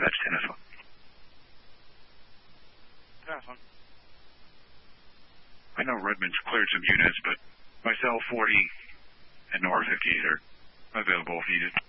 dispatch 10-1. I know Redmond's cleared some units, but myself, 40, and Nora 50 are available if needed.